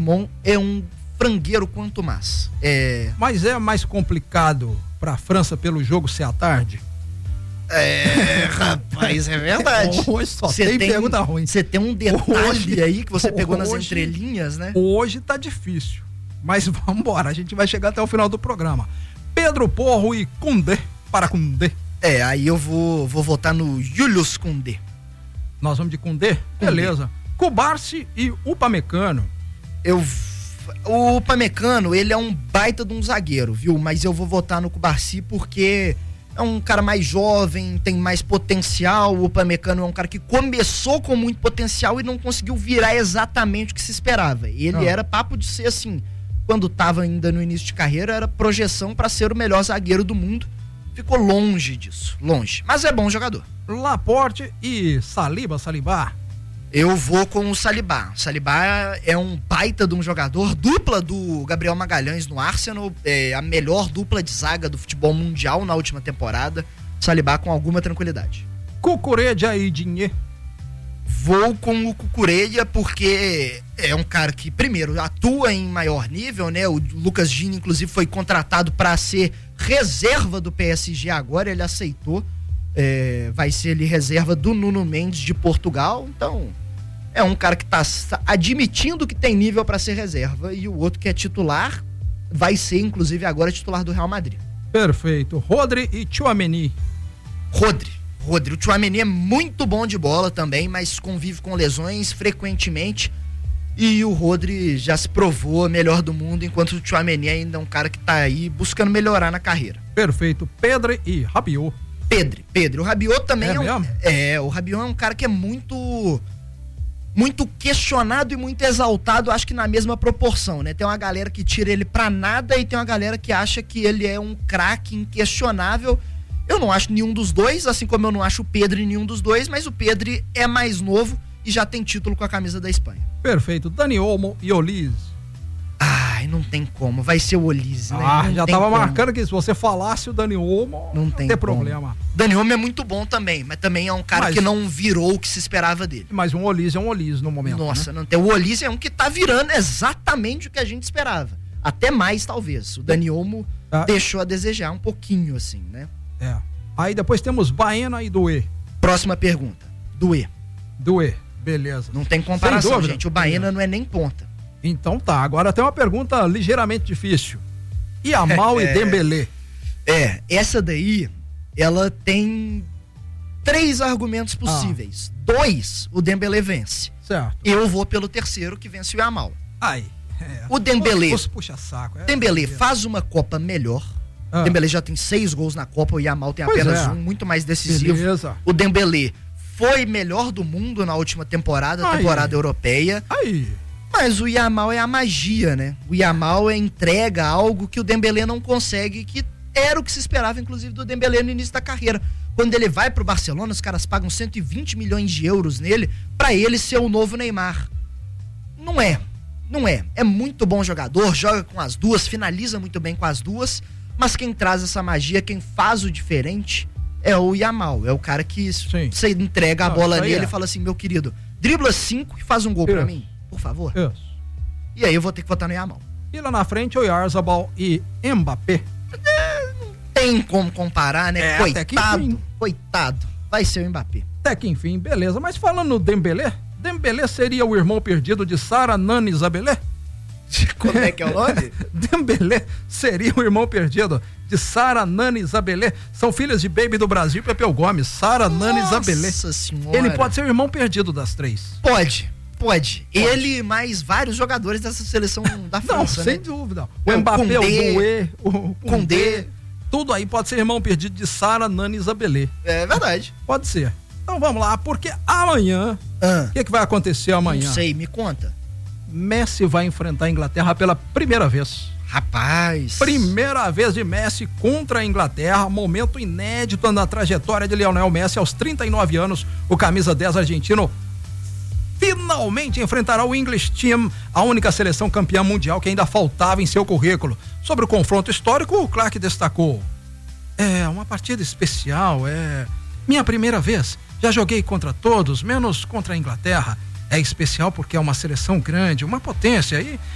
irmão é um frangueiro quanto mais. Mas é mais complicado pra França pelo jogo ser à tarde? Rapaz, é verdade. Hoje só tem pergunta ruim. Você tem um detalhe aí que você pegou nas entrelinhas, né? Hoje tá difícil, mas vamos embora, a gente vai chegar até o final do programa. Pedro Porro e Koundé, para Koundé. Aí eu vou votar no Julius Koundé. Nós vamos de Koundé? Beleza. Kubarsi e Upamecano. O Upamecano, ele é um baita de um zagueiro, viu? Mas eu vou votar no Kubarsi porque é um cara mais jovem, tem mais potencial. O Upamecano é um cara que começou com muito potencial e não conseguiu virar exatamente o que se esperava. Ele era papo de ser assim, quando estava ainda no início de carreira, era projeção para ser o melhor zagueiro do mundo. Ficou longe disso, longe. Mas é bom jogador. Laporte e Saliba. Eu vou com o Saliba. O Saliba é um baita de um jogador, dupla do Gabriel Magalhães no Arsenal, a melhor dupla de zaga do futebol mundial na última temporada. Saliba com alguma tranquilidade. Cucurella e Digne. Vou com o Cucurella porque é um cara que, primeiro, atua em maior nível, né? O Lucas Digne, inclusive, foi contratado para ser reserva do PSG agora, ele aceitou. Vai ser ele reserva do Nuno Mendes de Portugal, então é um cara que tá admitindo que tem nível para ser reserva, e o outro que é titular vai ser inclusive agora titular do Real Madrid. Perfeito. Rodri e Tchouaméni. Rodri, o Tchouaméni é muito bom de bola também, mas convive com lesões frequentemente, e o Rodri já se provou melhor do mundo, enquanto o Tchouaméni ainda é um cara que tá aí buscando melhorar na carreira. Perfeito. Pedri e Rabiot. Pedro. O Rabiot também o Rabiot é um cara que é muito questionado e muito exaltado, acho que na mesma proporção, né? Tem uma galera que tira ele pra nada e tem uma galera que acha que ele é um craque inquestionável. Eu não acho nenhum dos dois, assim como eu não acho o Pedro em nenhum dos dois, mas o Pedro é mais novo e já tem título com a camisa da Espanha. Perfeito. Dani Olmo e Olise. Não tem como, vai ser o Olise, né? Já tava marcando que se você falasse o Dani Olmo, não tem problema. Dani Olmo é muito bom também, mas também é um cara que não virou o que se esperava dele. Mas um Olise é um Olise no momento. Nossa, né? não tem. O Olise é um que tá virando exatamente o que a gente esperava. Até mais, talvez. O Dani Olmo deixou a desejar um pouquinho, assim, né? Aí depois temos Baena e Doué. Próxima pergunta. Doué, beleza. Não tem comparação, gente. O Baena não é nem ponta. Então tá, agora tem uma pergunta ligeiramente difícil. Yamal e Dembélé. Essa daí, ela tem 3 argumentos possíveis. 2, o Dembélé vence. Certo. Eu vou pelo terceiro, que vence o Yamal. O Dembélé. Puxa saco. Dembélé faz uma Copa melhor. Dembélé já tem 6 gols na Copa, o Yamal tem apenas um, muito mais decisivo. Beleza. O Dembélé foi melhor do mundo na última temporada, temporada europeia. Mas o Yamal é a magia, né? O Yamal entrega algo que o Dembélé não consegue, que era o que se esperava, inclusive, do Dembélé no início da carreira. Quando ele vai pro Barcelona, os caras pagam 120 milhões de euros nele pra ele ser o novo Neymar. Não é. É muito bom jogador, joga com as duas, finaliza muito bem com as duas, mas quem traz essa magia, quem faz o diferente é o Yamal. É o cara que você entrega a bola nele e fala assim, meu querido, dribla 5 e faz um gol pra mim. Por favor. E aí eu vou ter que votar no Yamal. E lá na frente o Oyarzabal e Mbappé. Não tem como comparar, né? Coitado. Vai ser o Mbappé. Até que enfim, beleza. Mas falando no Dembélé seria o irmão perdido de Sara Nani Zabelé? Como é que é o nome? Dembélé seria o irmão perdido de Sara Nani Zabelé. São filhas de Baby do Brasil e Pepeu Gomes. Sara Nani Zabelé. Nossa senhora. Ele pode ser o irmão perdido das 3. Pode. Ele mais vários jogadores dessa seleção da França, sem dúvida. O Mbappé, o Doué, o Koundé, tudo aí pode ser irmão perdido de Sara Nani Zabelé. É verdade. Pode ser. Então vamos lá, porque amanhã, o que vai acontecer amanhã? Não sei, me conta. Messi vai enfrentar a Inglaterra pela primeira vez. Rapaz. Primeira vez de Messi contra a Inglaterra, momento inédito na trajetória de Lionel Messi aos 39 anos, o camisa 10 argentino finalmente enfrentará o English Team, a única seleção campeã mundial que ainda faltava em seu currículo. Sobre o confronto histórico, o Clark destacou: é uma partida especial, é minha primeira vez, já joguei contra todos, menos contra a Inglaterra. É especial porque é uma seleção grande, uma potência, e